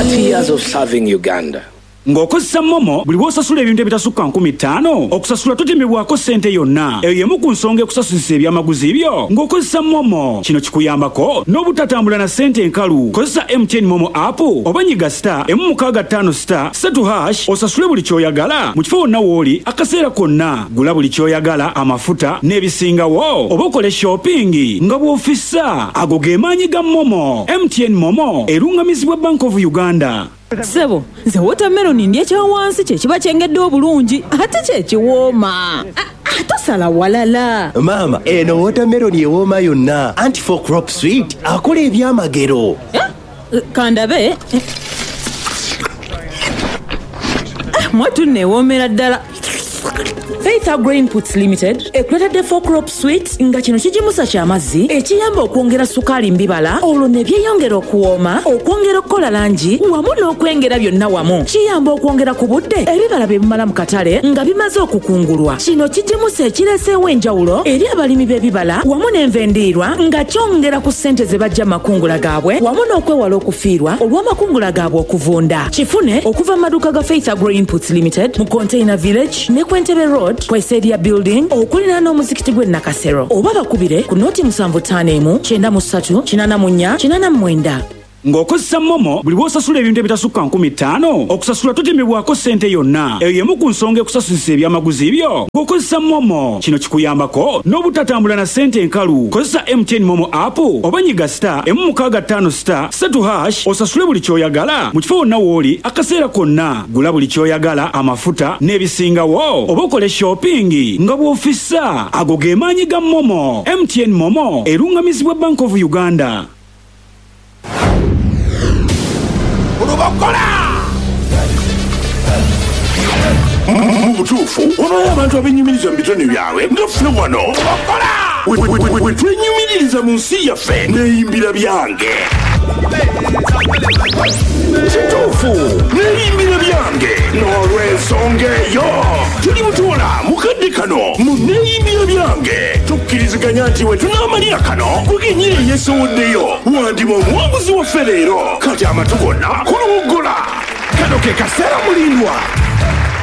30 years of serving Uganda. Ng'okozesa Momo buli bw'osasula ebintu ebitasukka 5,000 okusasula totemebwako ssente yonna. Eyo y'emu ku nsonga ekusasulisa ebyamaguzi byo ng'okozesa Momo. Kino kikuyambako n'obutatambula na ssente enkalu. Kozesa MTN Momo app oba nyiga *165*3# osasule buli ky'oyagala mu kifo wonna w'oli akaseera konna. Gula buli ky'oyagala, amafuta n'ebisingawo oba okole shopping nga bw'ofissa. Ago ge maanyi ga Momo. MTN Momo erungamizibwa Bank of Uganda. Sebo, nze watermelon ndye kyawansi kye kiba kyengedde obulungi ate kye kiwooma. Tosala walala. Mama, eno watermelon ewooma yonna. Anti-4 crop sweet akola ebyamagero. Kandabe. Mwatu newoomera ddala. Faith Agro Inputs Limited ekuleta 4 crop sweet nga kino kijimusa ky'amazzi ekiyamba okwongera sukali mbibala olwo ne byeyongera okuwooma okwongera okukola langi wamu n'okwengera byonna wamu. Kiyamba okwongera ku budde ebibala bye bimala mu katale nga bimaze okukungulwa. Kino kijimusa ekireeseewo enjawulo eri abalimi b'ebibala wamu n'envendiirwa nga kyongera ku ssente ze bajja makungula gaabwe wamu n'okwewala okufiirwa olw'amakungula gaabwe okuvunda. Kifune okuva mu maduuka ga Faith Agro Inputs Limited mu Container Village ne Kwentebe Road Kwesedia Building okulina n'omuzikiti gwe Nakasero oba bakubire ku noti 75938489. Ng'okozesa Momo buli bw'osasula ebintu ebitasukka 5,000 okusasula totemebwako ssente yonna. Eyo y'emu ku nsonga ekusasulisa ebyamaguzi byo ng'okozesa Momo. Kino kikuyambako n'obutatambula na ssente enkalu. Kozesa MTN Momo app oba nyiga *165*3# osasule buli ky'oyagala mu kifo wonna w'oli akaseera konna. Gula buli ky'oyagala, amafuta n'ebisingawo oba okole shopping nga bw'ofissa. Ago ge maanyi ga Momo. MTN Momo erungamizibwa Bank of Uganda. Mutuufu onaye abantu abenyumiriza mu bitone byabwe ngafuna wano we twenyumiriza mu nsi yaffe neeyimbira byange. Kituufu neeyimbira byange n'olw'ensonga eyo tuli mutuula mukadde kano mu neeyimbira byange tukkiriziganya nti we tunaamalira kano kugenyera eyeesowoddeyo wandiba omuwanguzi waffe leero kati amatu gonna kuluwugula. Kano ke kaseera mulindwa